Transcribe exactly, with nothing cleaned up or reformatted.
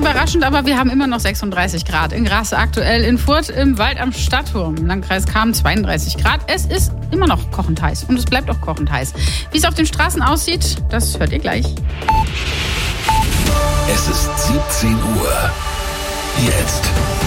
überraschend, aber wir haben immer noch sechsunddreißig Grad. In Grasse aktuell, in Furth im Wald am Stadtturm. Im Landkreis Cham zweiunddreißig Grad. Es ist immer noch kochend heiß und es bleibt auch kochend heiß. Wie es auf den Straßen aussieht, das hört ihr gleich. Es ist siebzehn Uhr. Jetzt